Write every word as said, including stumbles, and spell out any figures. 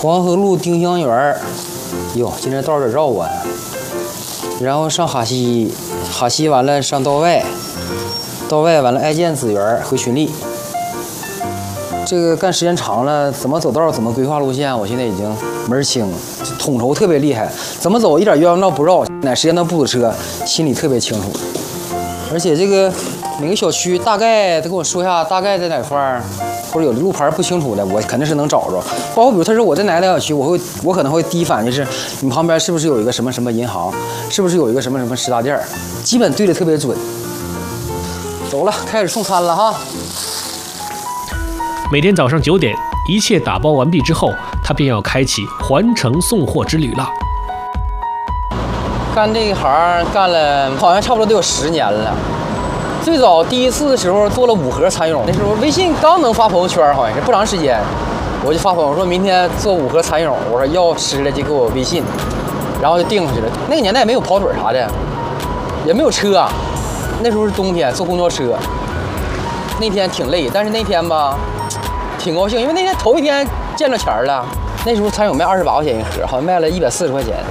黄河路丁香园，哟，今天道有点绕啊。然后上哈西，哈西完了上道外，道外完了爱建紫园回群力。这个干时间长了，怎么走道，怎么规划路线，我现在已经门儿清，统筹特别厉害，怎么走一点冤枉道不绕，哪时间段不堵车，心里特别清楚。而且这个每个小区大概他跟我说一下，大概在哪块儿，或者有的路牌不清楚的，我肯定是能找着。包括比如他说我在哪个小区，我会我可能会第一反应就是你旁边是不是有一个什么什么银行，是不是有一个什么什么食杂店，基本对的特别准。走了，开始送餐了哈。 每天早上九点，一切打包完毕之后，他便要开启环城送货之旅了。 干这一行干了好像差不多得有十年了。最早第一次的时候做了五盒蚕蛹，那时候微信刚能发朋友圈，好像是不长时间，我就发朋友说明天做五盒蚕蛹，我说要吃的就给我微信，然后就订上去了。那个年代也没有跑腿啥的，也没有车，那时候是冬天，坐公交车。那天挺累，但是那天吧。挺高兴，因为那天头一天见着钱了。那时候蚕蛹卖二十八块钱一盒，好像卖了一百四十块钱。